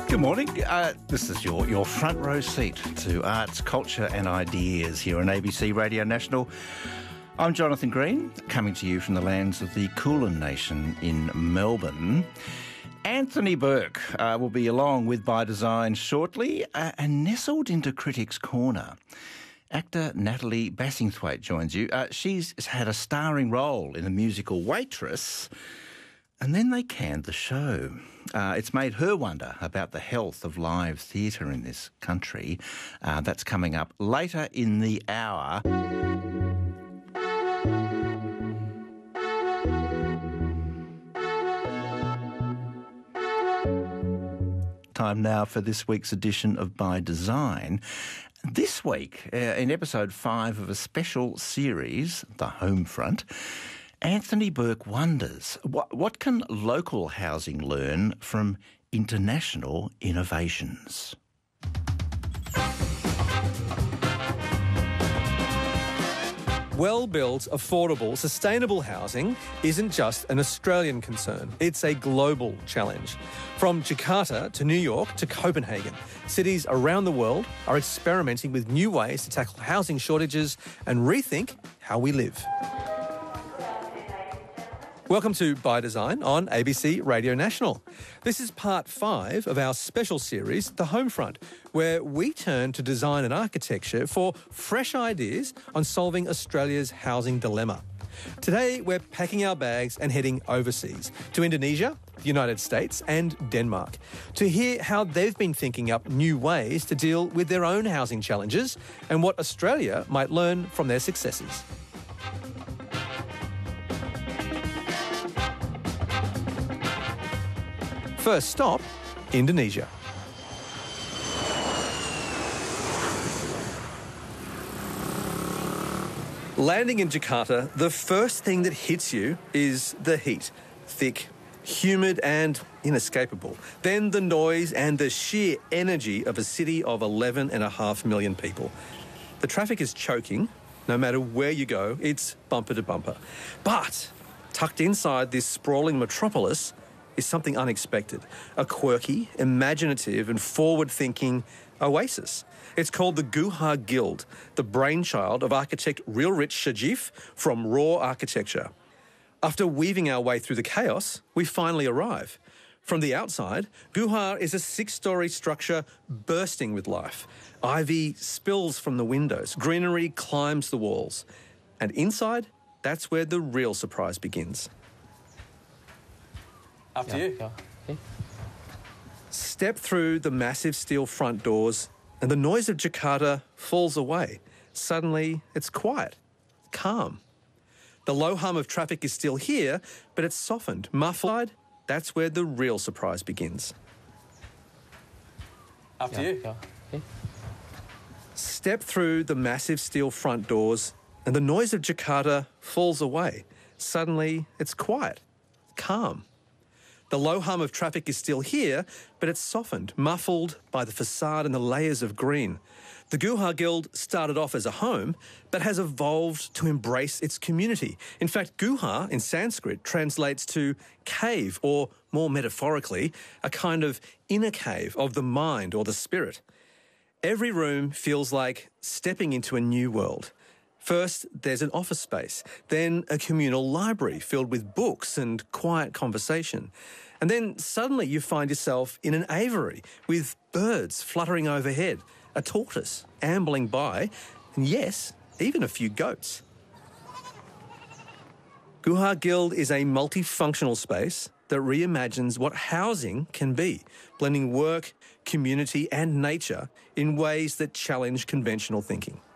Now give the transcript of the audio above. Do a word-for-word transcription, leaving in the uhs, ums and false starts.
Good morning. Uh, this is your, your front row seat to arts, culture and ideas here on A B C Radio National. I'm Jonathan Green, coming to you from the lands of the Kulin Nation in Melbourne. Anthony Burke uh, will be along with By Design shortly, uh, and nestled into Critics' Corner, actor Natalie Bassingthwaighte joins you. Uh, she's had a starring role in the musical Waitress, and then they canned the show. Uh, it's made her wonder about the health of live theatre in this country. Uh, that's coming up later in the hour. Time now for this week's edition of By Design. This week, uh, in episode five of a special series, The Homefront, Anthony Burke wonders, what, what can local housing learn from international innovations? Well-built, affordable, sustainable housing isn't just an Australian concern. It's a global challenge. From Jakarta to New York to Copenhagen, cities around the world are experimenting with new ways to tackle housing shortages and rethink how we live. Welcome to By Design on A B C Radio National. This is part five of our special series, The Homefront, where we turn to design and architecture for fresh ideas on solving Australia's housing dilemma. Today, we're packing our bags and heading overseas to Indonesia, the United States and Denmark to hear how they've been thinking up new ways to deal with their own housing challenges and what Australia might learn from their successes. First stop, Indonesia. Landing in Jakarta, the first thing that hits you is the heat. Thick, humid and inescapable. Then the noise and the sheer energy of a city of eleven and a half million people. The traffic is choking. No matter where you go, it's bumper to bumper. But tucked inside this sprawling metropolis is something unexpected, a quirky, imaginative and forward-thinking oasis. It's called the Guha Guild, the brainchild of architect Rilrich Shajif from Raw Architecture. After weaving our way through the chaos, we finally arrive. From the outside, Guha is a six-storey structure bursting with life. Ivy spills from the windows, greenery climbs the walls. And inside, that's where the real surprise begins. After yeah, you. Yeah. Okay. Step through the massive steel front doors and the noise of Jakarta falls away. Suddenly, it's quiet, calm. The low hum of traffic is still here, but it's softened, muffled. That's where the real surprise begins. After yeah, you. Yeah. Okay. Step through the massive steel front doors and the noise of Jakarta falls away. Suddenly, it's quiet, calm. The low hum of traffic is still here, but it's softened, muffled by the facade and the layers of green. The Guha Guild started off as a home, but has evolved to embrace its community. In fact, Guha in Sanskrit translates to cave, or more metaphorically, a kind of inner cave of the mind or the spirit. Every room feels like stepping into a new world. First, there's an office space, then a communal library filled with books and quiet conversation. And then suddenly you find yourself in an aviary with birds fluttering overhead, a tortoise ambling by, and yes, even a few goats. Guha Guild is a multifunctional space that reimagines what housing can be, blending work, community and nature in ways that challenge conventional thinking.